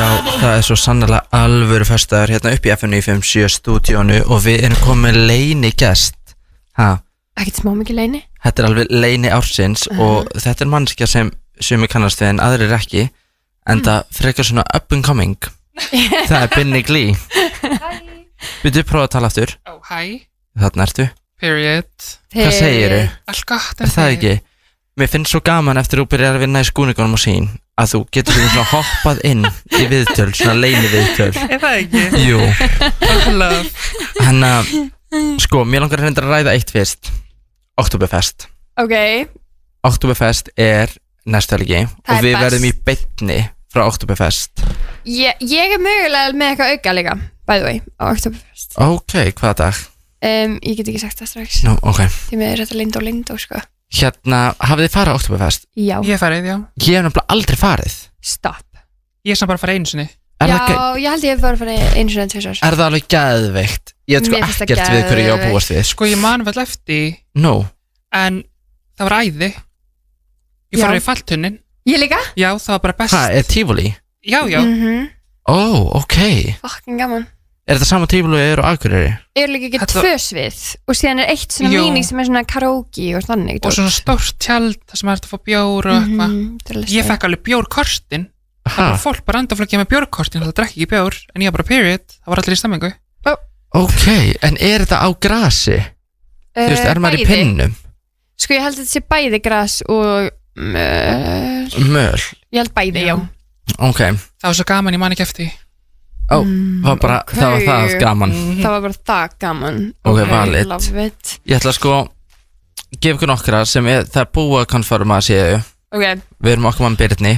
það svo sannlega alvöru föstudagur hérna upp í FN957 stúdíónu og við erum komið leini gest. Ekkert smá mikið leini? Þetta alveg leini ársins og þetta mannskja sem sumir kannast við en aðrir ekki, en það frekar svona up and coming. Það Binni Glee. Við prófa að tala aftur. Hæ. Þarna ertu. Period. Hvað segirðu? Allt gott. Það ekki? Mér finnst svo gaman eftir að þú byrjar að vinna í skúningunum og sín að þú getur svona hoppað inn í viðtöl, svona leini viðtöl. Það ekki? Jú. Þannig að, sko, mér langar að ræða eitt fyrst. Oktoberfest. Oktoberfest næstu helgi og við verðum í beinni frá Oktoberfest. Ég mögulega með eitthvað auka líka, by the way, á Oktoberfest. Ok, hvaða dag? Ég get ekki sagt það strax. Nú, ok. Því með þetta Lindó, sko. Hérna, hafið þið farið á Oktoberfest? Já. Ég hef farið, já. Ég hef náttúrulega aldrei farið. Stopp. Ég hef samt bara farið einu sinni. Já, ég held ég hef bara farið einu sinni en 2 ár. Er það alveg geðveikt? Ég veit sko ekkert við hverju ég á að búast við. Sko, ég man vel eftir. Nú. En það var æði. Ég farið í Falltunnin. Ég líka? Já, það var bara best. Hvað, Tivoli? Já. Ok. Fucking gaman. Er þetta sama Tivoli og á Akureyri? Líka ekki 2 svið og síðan eitt svona mini sem svona karaoke og þannig. Og svona stórt tjald þar sem þetta að fá bjór og eitthvað. Ég fekk alveg bjórkortin. Það var fólk bara enda að flöggja með bjórkortin, það drekki ekki bjór, en ég bara period, það var allir í stemmingu. Ok, en er þetta á grasi? Þú veist, er maður í pinnum? Sko, ég held að þetta sé bæði gras og möl. Ég held bæði, já. Ok. Það var svo gaman, ég man ekki eftir. Það var það gaman. Það var bara það gaman. Ok, valid. Love it. Ég ætla sko gefa ykkur nokkra sem það er búið að konfirma að séu. Ok. Við erum okkar mann Birni,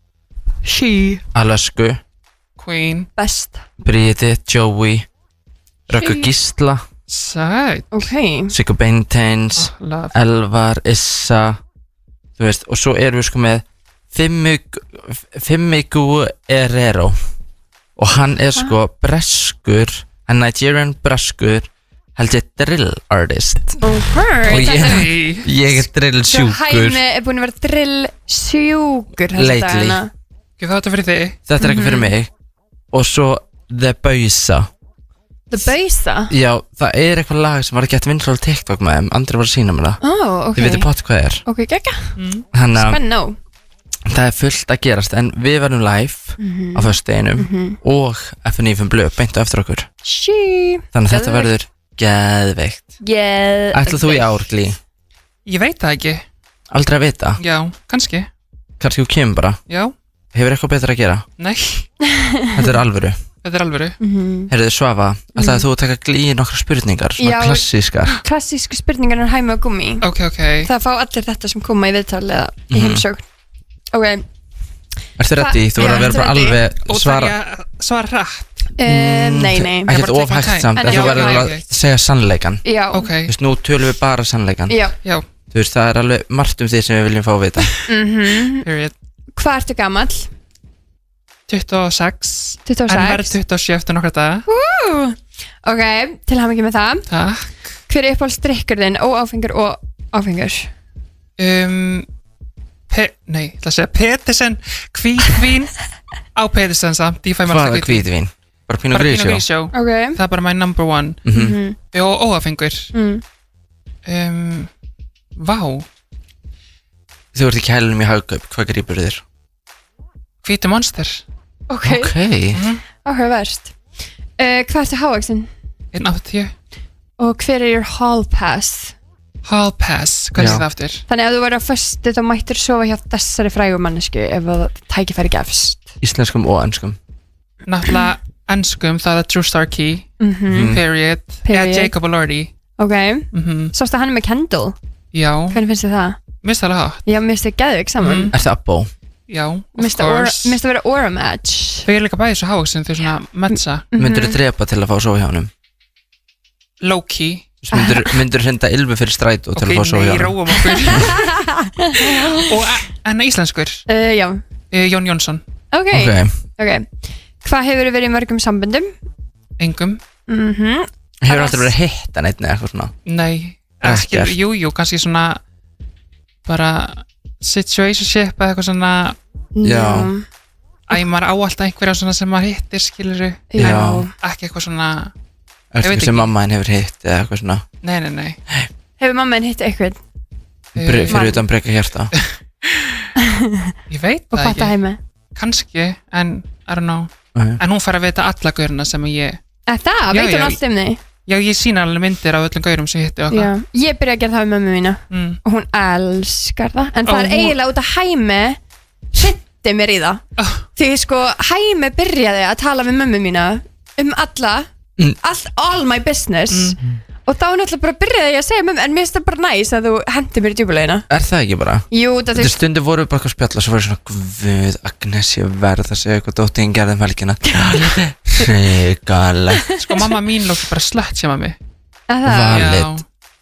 Alasku, Queen, Best, Bríði, Joey, Rökku Gísla, Sæt, Siggu Beinteins, Elvar, Issa, þú veist, og svo erum við sko með Fimmigu Herrero og hann er sko breskur, hann Nigerian breskur, held ég drill artist og ég er drill sjúkur. Svo Hæmi er búin að vera drill sjúkur lately. Þetta er fyrir þig. Þetta er ekki fyrir mig. Og svo The Bausa. The Bausa? Já, það er eitthvað lag sem var ekki eftir vinsal á TikTok með þeim, Andri var að sína mér það. Ok. Þið veitir pott hvað er. Ok, gegga. Spennu. Það er fullt að gerast, en við verðum live á föstudeginum og FN95 blöð beint á eftir okkur. Þannig að þetta verður geðveikt. Ætlar þú í ár, Glí? Ég veit það ekki. Aldrei að vita? Já, kannski. Kannski þú kemur bara? Já. Hefur eitthvað betra að gera? Nei. Þetta er alvöru? Þetta er alvöru. Heyrðu Svafa, ætlaði þú að taka Glí í nokkra spurningar, svona klassískar? Klassísku spurningar er Hæmi og Gummi. Ok. Það fá allir þetta sem koma í viðtal eða í heimsókn. Ok. Ertu ready? Þú verður að vera bara alveg svara hratt. Nei. Ekkert of hægt samt, en þú verður að segja sannleikan. Já. Ok. Þú veist, nú tölum við bara sannleikan. Já. Þú veist, það er alveg margt um því sem við viljum fá að vita. Period. Hvað ertu gamall? 26. En verður 27 eftir nokkra daga. Ok, til hamingju með það. Takk. Hver er uppáhaldsdrykkur þinn, óáfengur og áfengur? Nei, ég ætla að segja Petersen, hvítvín á Petersen samt. Hvaða hvítvín? Bara Pinot Grigio? Okay. Það er bara my number one. Og óáfengur. Vá. Þú ert í kælunum í Hagkaup, hvað grípur þér? Hvíti Monster. Ok. Áhugavert. Hvað ertu hávaxin? 1,80. Og hver er your hall pass? Hall pass, hvað er það aftur? Þannig að ef þú verður á föstu þá mættir sofa hjá þessari frægumannesku ef það tækifæri gefst. Íslenskum og enskum? Náttúrulega enskum, það er True Star Key, Period. Eða Jacob Elordi. Ok. Sástu hann með Kendall? Já. Hvernig finnst þið það? Mér finnst það alveg hátt. Já, mér finnst þið geðvik saman. Er það Abbo? Já, of course. Mér finnst það vera aura match. Þau er líka bæðið svo hávaxin, þau er svona metsa. Myndur þú drepa til að fá að sofa hjá honum? Low key. Myndur hrinda Ylvu fyrir strætó til að fá að sofa hjá honum? Ok, nei, róum okkur. Og enna íslenskur? Já. Jón Jónsson. Ok. Hvað hefur verið í mörgum samböndum? Engum. Hefur aldrei verið hitt en eitthvað eitthvað svona? Nei. Ekkert? Jú, kannski svona bara situationship eða eitthvað svona. Já. maður á alltaf einhverja svona sem maður hittir, skilurðu. Já. Ekki eitthvað svona, eitthvað sem mamma henn hefur hitt eða eitthvað svona. Nei. Hefur mamma henn hitt eitthvað? Fyrir utan breyka hjarta. Ég veit og það ekki. Heimi. Kannski, en I don't know. En hún fær að vita alla gaurina sem ég... Það, veit hún allt þig? Já, ég sína alveg myndir af öllum gaurum sem ég hitti og eitthvað. Ég byrja að gera það með mömmu mína og hún elskar það. En það eiginlega út að Heimi hretti mér í það. Því sko, Heimi byrjaði að tala með mömmu mína alla, all my business. Og þá náttúrulega bara byrjaði ég að segja mömmu, en mér finnst það bara næs að þú hendi mér í djúbulegina. Það ekki bara? Jú, þetta stundu voru bara eitthvað spjall og svo var ég svona, guð, Agnes, ég verð að segja eitthvað dóttin gerði helgina. Hrikalegt. Sko, mamma mín lókti bara slött sem að mig. Valid.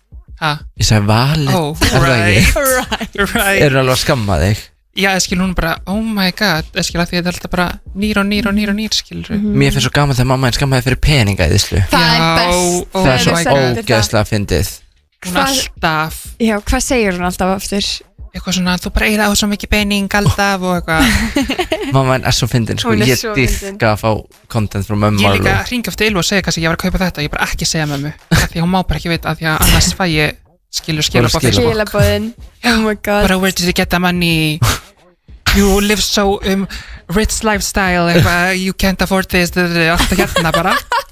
Ég sagði valid. Right. Eru alveg að skamma þig? Já, skil hún bara, oh my god, skil að því þetta er alltaf bara nýr, skilur. Mér finnst svo gaman þegar mamma henn skammaði fyrir peninga í þesslu. Það er best. Það er svo ógeðslega fyndið. Hún alltaf. Já, hvað segir hún alltaf aftur? Eitthvað svona, þú bara eigið á svo mikið pening alltaf og eitthvað. Mamma henn er svo fyndin, sko, ég dýrka að fá content frá mömmu. Ég líka hringi oft til og segja kannski ég var að kaupa þetta, ég bara ekki segja mömmu, því hún má bara ekki vita, af því að annars fæ ég skilabóðin. Oh my god. But where did you get the money? You live so rich lifestyle, you can't afford this, alltaf hérna bara.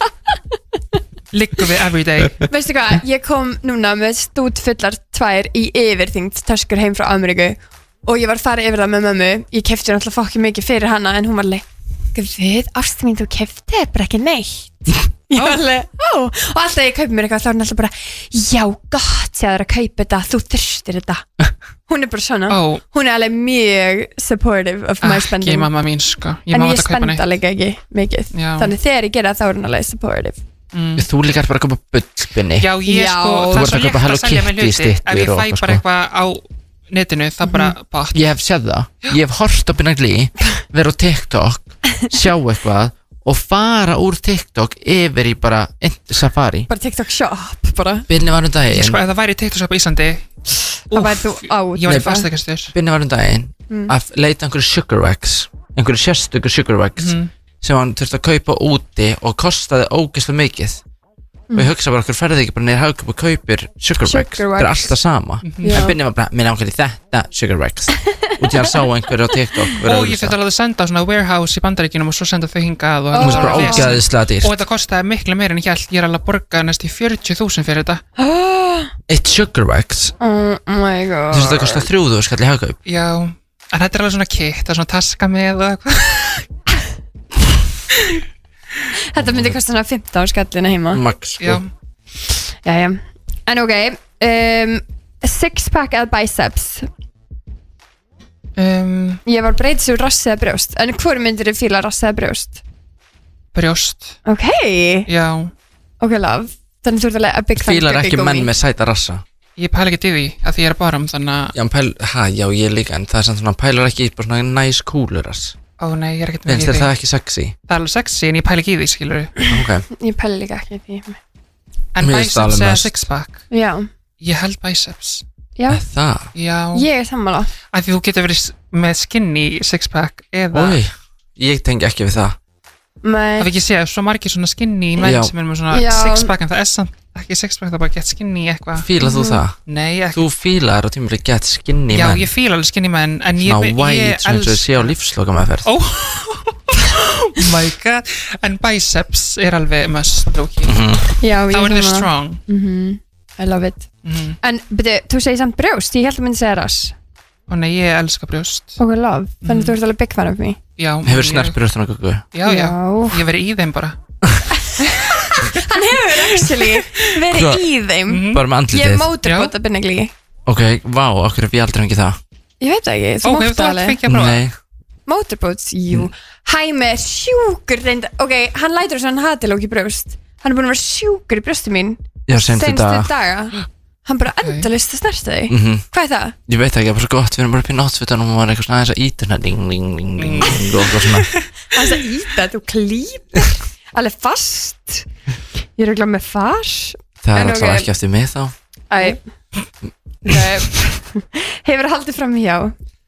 Liggum við every day. Veistu hvað, ég kom núna með stútfullar 2 í yfirþyngd töskur heim frá Ameríku og ég var að fara yfir það með mömmu. Ég keypti náttúrulega fokkið mikið fyrir hana en hún var alveg, guð, ástu mín, þú keypti bara ekki neitt. Ég var alveg, og alltaf ég kaupi mér eitthvað þá er hún alltaf bara, já, gott sér að kaupa þetta, þú þyrstir þetta. Hún er bara svona, hún er alveg mjög supportive of my spending. Ekki mamma mín, sko. En ég spenda líka ekki mikið. Þannig þegar ég gera það þá er hún alveg supportive. Þú líka er bara að köpa bullbinni. Já, ég sko, það er svo létt að selja mig hluti. Ef ég fæ bara eitthvað á netinu, það bara bát. Ég hef séð það, ég hef hort á Binagli, verið á TikTok, sjá eitthvað og fara úr TikTok yfir í bara Safari. Bara TikTok shop, bara. Binni var daginn. Sko, ef það væri TikTok shop í Íslandi, það væri þú át. Ég var í fastakastur. Binni var daginn að leita einhverju sugar wax, einhverju sérstöku sugar wax sem hann þurfti að kaupa úti og kostaði ógeðslega mikið. Og ég hugsa bara, okkur ferði ekki bara niður Hagkaup og kaupir sugar wax. Það er alltaf sama. En Binni var bara, mér ákveði þetta sugar wax. Og því hann sá einhverju á TikTok. Og ég fyrir alveg að senda á svona warehouse í Bandaríkjunum og svo senda þau hingað. Og það er bara ógeðslega dýrt. Og þetta kostaði miklu meira en ég held. Ég er alveg að borga næst í 40.000 fyrir þetta. Eitt sugar wax? Oh my god. Þú veist það kostar 3.000 skall í Hagkaup? Já, en þetta er alveg svona kit, það er svona taska með og eitthvað. Þetta myndi kosta svona 15 skallina heima. Max, sko. Já. En ok, six pack eða biceps? Ég var breytið sér rassi eða brjóst. En hvor myndir þið fíla rassi eða brjóst? Brjóst. Ok. Já. Ok, love. Þannig þú ert alveg að big fan. Fílar ekki menn með sæta rassa? Ég pæla ekki í því, að því ég er bara þannig að... Já, ég líka, en það er samt svona, pælar ekki í bara svona næs kúlurass. Ó nei, ég er ekkert með því. Finnst þér það ekki sexy? Það er alveg sexy, en ég pæla ekki í því, skilur Ok. Ég pæla líka ekki í því. En biceps eða six-pack? Já. Ég held biceps. Já. Það? Já. Ég er sammála. Af því þú getur verið með skinny six-pack eða... Ói, ég tengi ekki við það. Nei. Það er ekki að segja, svo margir svona skinny menn sem er með svona six-pack, en það er samt ekki six-pack, það er bara get skinny eitthvað. Fílar þú það? Nei, ekki. Þú fílar á tímuli get skinny menn? Já, ég fíla alveg skinny menn, en ég elsk... Ná white, sem þú sé á lífslokameðferð. Oh my god. En biceps er alveg must, Loki. Já, ég þá er þið strong. I love it. En, þú segir samt brjóst, ég held að myndi segja rass. Ó nei, ég elska brjóst. Ok, love. Þannig þú ert alveg big fan of me. Já. Hefur snert brjóstan á Gugu? Já. Ég verið í þeim bara. Hann hefur actually verið í þeim. Bara með andlitið. Ég er mótorbót að Binagli. Ok, vá, okkur hef ég aldrei fengið það. Ég veit það ekki, þú mótt alveg. Nei. Motorbóts, jú. Hæmi er sjúkur reynda. Ok, hann lætur þess að hann hati Loki brjóst. Hann er búin að vera sjúkur í brjóstu mín. Já, senstu daga. Hann bara endalist að snerta þig. Hvað er það? Ég veit ekki, það er bara svo gott. Við erum bara upp í náttfötunum og maður er eitthvað svona aðeins að íta hérna ding, ding, ding, ding, og eitthvað svona. Aðeins að íta, þú klípur alveg fast. Ég er ekki með fars. Það er alltaf ekki eftir mig þá. Hefur haldið fram hjá?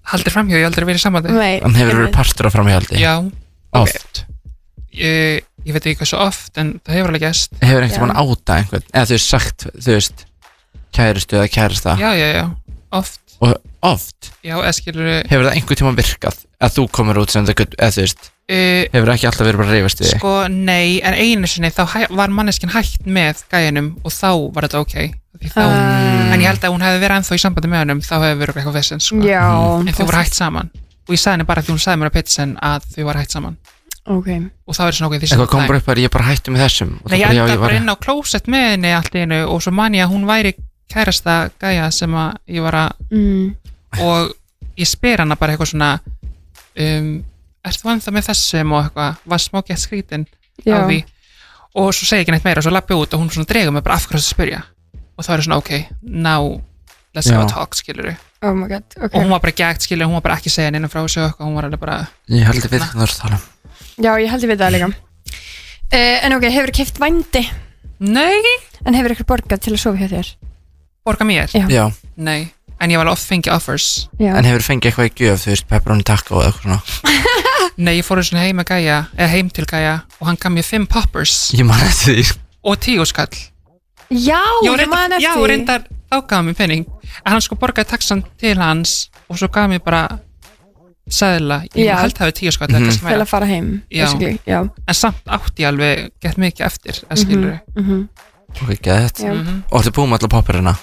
Haldir framhjá, ég aldrei verið í sambandi. Hann hefur verið partur af framhjáldi? Já. Oft? Ég veit ekki hvað svo oft, en það hefur alveg gæst. Hefur einhvern veginn áta einhvern, eða þú veist sagt, þú veist, kærustu eða kærasta? Já, oft. Og oft? Já, eða skilur... Hefur það einhvern tímann virkað? Að þú komur út sem það, eða þú veist, hefur það ekki alltaf verið bara að reyfast við þig? Sko, nei, en einu sinni þá var manneskinn hætt með gæjanum og þá var þetta ok. En ég held að hún hefði verið ennþá í sambandi með hennum, þá hefði verið eitthvað vesen, sko. Já. En þau voru hætt saman. Og ég sagði henni bara því hún sagði mér á Petersen að þau var hætt saman. Ok. Og það verið svona okkur því eitthvað kom bara upp að ég bara hættu með þessum? Nei, ég enda bara inn á klósett með henni allt í einu og svo man ég að hún væri kærasta gæja sem að ég var að og ég spyr hana bara eitthvað svona ert þú ennþá með þessum og eitthvað var smá gett skrítin á því og svo segi ég ekki neitt meira og svo lappi út og hún svona dregur mig bara af hverju að spyrja og það er svona ok, now let's go talk, skilur oh my god, okay. Og hún var bara gægt, skilur, hún var bara ekki að segja neina frá þessu eitthvað, hún var alveg bara ég held ég veit hvað þú ert að tala já, ég held ég veit það líka en ok, hefur þú keypt vændi? Nei. En hefur ykkur borgað til að sofa hjá þér? Borga mér? Já. Nei, en ég var alveg oft fengið offers. Já. En hefur fengið eitthvað í gjöf, þú veist, pepperoni taco eða eitthvað svona? Nei, ég fór svona heim til gæja og hann gaf mér 5 poppers. Ég man eftir því. Og 10 skall. Já, ég man eftir því. Já, reyndar þá gaf mér penning. En hann sko borgaði taxan til hans og svo gaf mér bara seðla, ég held það við 10 skall til að fara heim. Já. En samt átti ég alveg gett mikið eftir, skilur. Ok, gett. Og þú búið með alla popperina?